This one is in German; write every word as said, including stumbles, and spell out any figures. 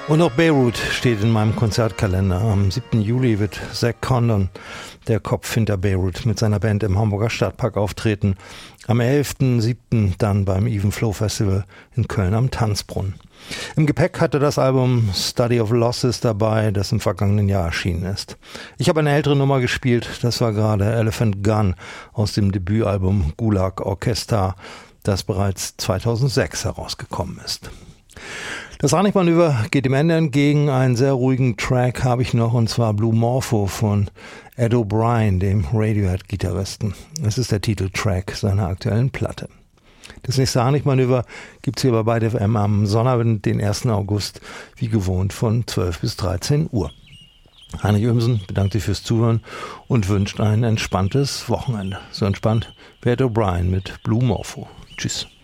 Und auch Beirut steht in meinem Konzertkalender. Am siebten Juli wird Zach Condon, der Kopf hinter Beirut, mit seiner Band im Hamburger Stadtpark auftreten. Am elften siebten dann beim Even Flow Festival in Köln am Tanzbrunnen. Im Gepäck hatte das Album Study of Losses dabei, das im vergangenen Jahr erschienen ist. Ich habe eine ältere Nummer gespielt, das war gerade Elephant Gun aus dem Debütalbum Gulag Orchestra, das bereits zweitausendsechs herausgekommen ist. Das Harnisch-Manöver geht dem Ende entgegen. Einen sehr ruhigen Track habe ich noch, und zwar Blue Morpho von Ed O'Brien, dem Radiohead-Gitarristen. Es ist der Titeltrack seiner aktuellen Platte. Das nächste Harnisch-Manöver gibt es hier bei Byte F M am Sonnabend, den ersten August, wie gewohnt von zwölf bis dreizehn Uhr. Heinrich Ömsen bedankt sich fürs Zuhören und wünscht ein entspanntes Wochenende. So entspannt wie Ed O'Brien mit Blue Morpho. Tschüss.